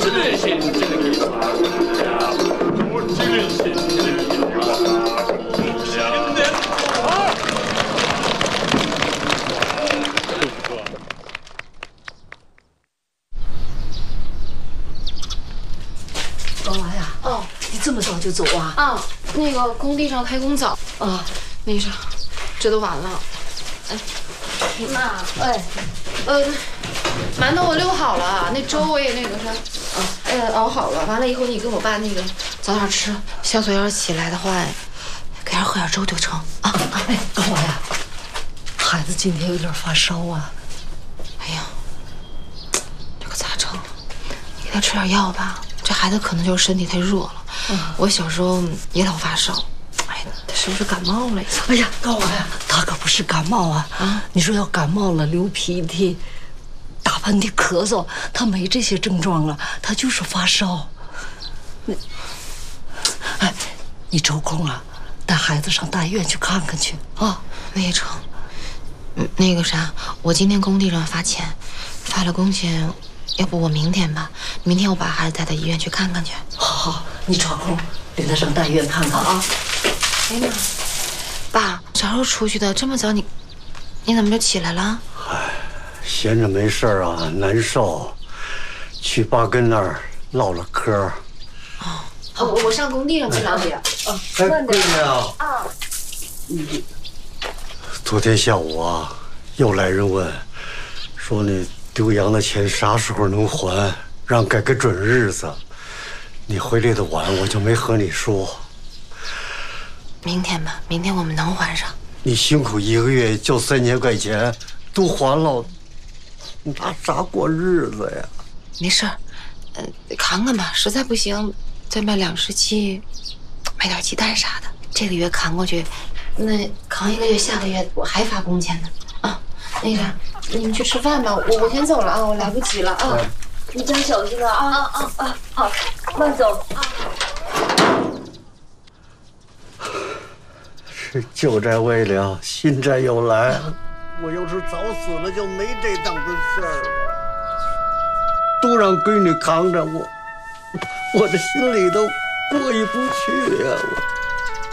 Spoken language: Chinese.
高娃呀，哦，你这么早就走啊？ 啊，那个工地上开工早啊，那啥，这都晚了。哎，妈，哎，馒头我溜好了，那粥我也那个啥，熬好了。完了以后你跟我爸那个早点吃。小左要是起来的话，给他喝点粥就成啊。 哎，高娃呀，孩子今天有点发烧啊。 哎呀，这可咋整？你给他吃点药吧。这孩子可能就是身体太热了。我小时候也老发烧。哎，他是不是感冒了呀？ 哎呀，高娃呀，他可不是感冒啊！你说要感冒了，流鼻涕、打喷嚏、咳嗽，他没这些症状了，他就是发烧。哎，你抽空啊，带孩子上大医院去看看去啊。 那也成。那个啥，我今天工地上发钱，发了工钱，要不我明天吧？明天我把孩子带到医院去看看去。 好，你抽空领他上大医院看看啊。 哎呀妈，爸，啥时候出去的？这么早你怎么就起来了？ 哎，闲着没事啊，难受，去八根那儿唠唠嗑。 我上工地上去了，姐。 哎，闺女啊。啊。昨天下午啊，又来人问，说那丢洋的钱啥时候能还，让改个准日子。你回来的晚，我就没和你说。 明天吧，明天我们能还上。 你辛苦1个月就3000块钱，都还了，拿啥过日子呀？ 没事儿，扛扛吧，实在不行再卖2只鸡，买点鸡蛋啥的。这个月扛过去，那扛1个月，下个月我还发工钱呢。啊，那个你们去吃饭吧，我先走了啊，我来不及了啊。你家小心啊！好，慢走啊。 是旧债未了，新债又来。我要是早死了，就没这档子事儿了。都让闺女扛着我，我这心里头过意不去呀！我。